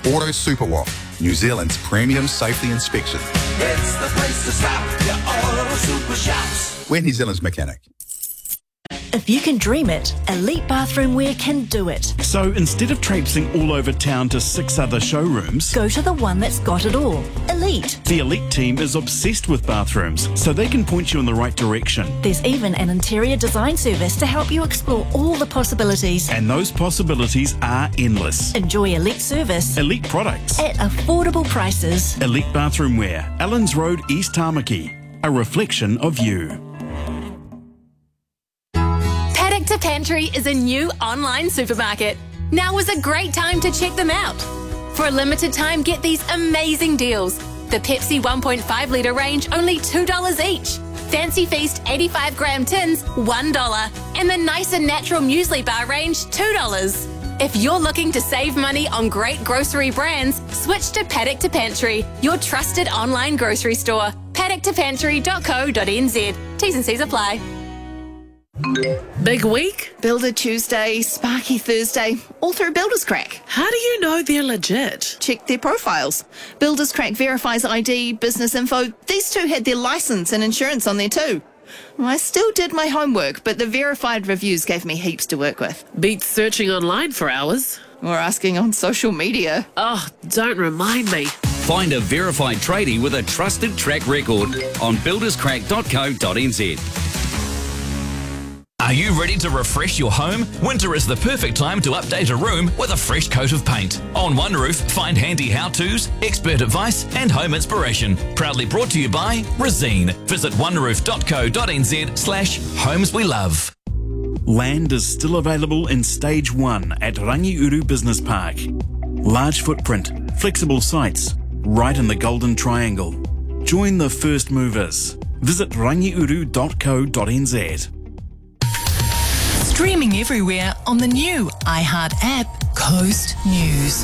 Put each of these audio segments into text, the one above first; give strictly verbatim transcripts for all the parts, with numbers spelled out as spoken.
Auto Superwap, New Zealand's premium safety inspection. It's the place to stop, your Auto Super Shops. We're New Zealand's mechanic. If you can dream it, Elite Bathroom Wear can do it. So instead of traipsing all over town to six other showrooms, go to the one that's got it all. Elite. The Elite team is obsessed with bathrooms, so they can point you in the right direction. There's even an interior design service to help you explore all the possibilities. And those possibilities are endless. Enjoy Elite service. Elite products. At affordable prices. Elite Bathroom Wear, Allens Road, East Tamaki. A reflection of you. Paddock to Pantry is a new online supermarket. Now is a great time to check them out. For a limited time, get these amazing deals. The Pepsi one point five litre range, only two dollars each. Fancy Feast eighty-five gram tins, one dollar. And the Nice and Natural Muesli Bar range, two dollars. If you're looking to save money on great grocery brands, switch to Paddock to Pantry, your trusted online grocery store. paddock to pantry dot co dot n z. T's and C's apply. Big week? Builder Tuesday, Sparky Thursday, all through Builders Crack. How do you know they're legit? Check their profiles. Builders Crack verifies I D, business info. These two had their licence and insurance on there too. I still did my homework, but the verified reviews gave me heaps to work with. Beats searching online for hours. Or asking on social media. Oh, don't remind me. Find a verified tradie with a trusted track record on builders crack dot co dot n z. Are you ready to refresh your home? Winter is the perfect time to update a room with a fresh coat of paint. On One Roof, find handy how-tos, expert advice and home inspiration. Proudly brought to you by Resene. Visit one roof dot co dot n z slash homes we love. Land is still available in Stage one at Rangiuru Business Park. Large footprint, flexible sites, right in the Golden Triangle. Join the first movers. Visit rangiuru dot co dot n z. Streaming everywhere on the new iHeart app, Coast News.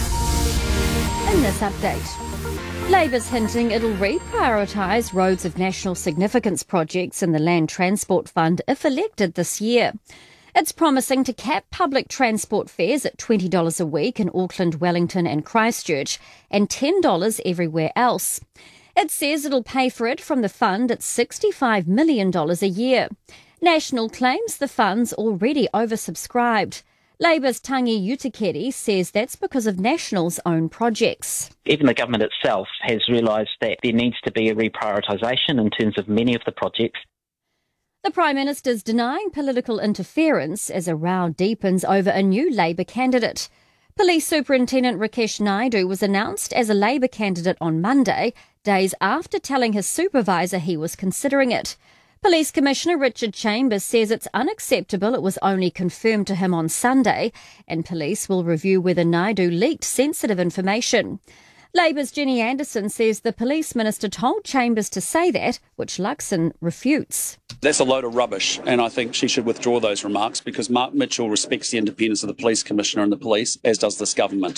In this update, Labour's hinting it'll reprioritise roads of national significance projects in the Land Transport Fund if elected this year. It's promising to cap public transport fares at twenty dollars a week in Auckland, Wellington and Christchurch and ten dollars everywhere else. It says it'll pay for it from the fund at sixty-five million dollars a year. National claims the fund's already oversubscribed. Labour's Tangi Utikeri says that's because of National's own projects. Even the government itself has realised that there needs to be a reprioritisation in terms of many of the projects. The Prime Minister's denying political interference as a row deepens over a new Labour candidate. Police Superintendent Rakesh Naidu was announced as a Labour candidate on Monday, days after telling his supervisor he was considering it. Police Commissioner Richard Chambers says it's unacceptable it was only confirmed to him on Sunday, and police will review whether Naidu leaked sensitive information. Labour's Jenny Anderson says the police minister told Chambers to say that, which Luxon refutes. That's a load of rubbish, and I think she should withdraw those remarks because Mark Mitchell respects the independence of the police commissioner and the police, as does this government.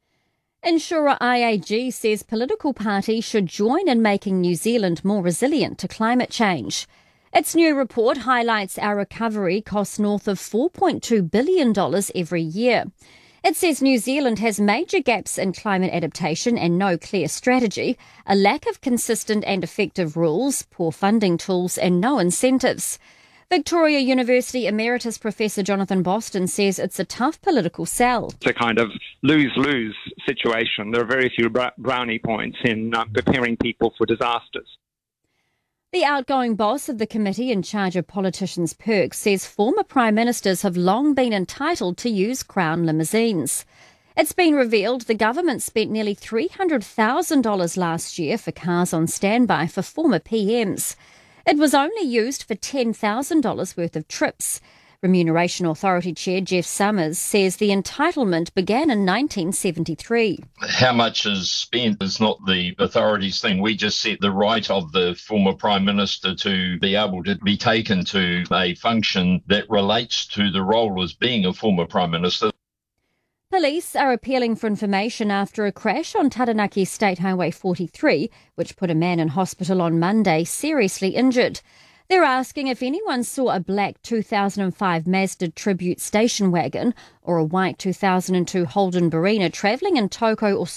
Insurer I A G says political parties should join in making New Zealand more resilient to climate change. Its new report highlights our recovery costs north of four point two billion dollars every year. It says New Zealand has major gaps in climate adaptation and no clear strategy, a lack of consistent and effective rules, poor funding tools and no incentives. Victoria University Emeritus Professor Jonathan Boston says it's a tough political sell. It's a kind of lose-lose situation. There are very few brownie points in uh, preparing people for disasters. The outgoing boss of the committee in charge of politicians' perks says former prime ministers have long been entitled to use Crown limousines. It's been revealed the government spent nearly three hundred thousand dollars last year for cars on standby for former P Ms. It was only used for ten thousand dollars worth of trips. Remuneration Authority Chair Jeff Summers says the entitlement began in nineteen seventy-three. How much is spent is not the authority's thing. We just set the right of the former Prime Minister to be able to be taken to a function that relates to the role as being a former Prime Minister. Police are appealing for information after a crash on Taranaki State Highway forty-three, which put a man in hospital on Monday seriously injured. They're asking if anyone saw a black two thousand five Mazda Tribute station wagon or a white two thousand two Holden Barina travelling in Toko or